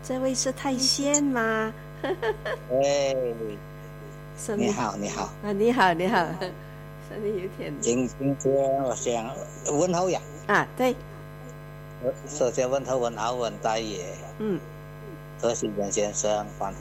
这位是太仙吗？ 哎，你好，你好啊，你好，你好，身体有点今天我想问候呀， 啊，对， 首先问候文豪文大爷， 嗯。 何许人先生，欢呼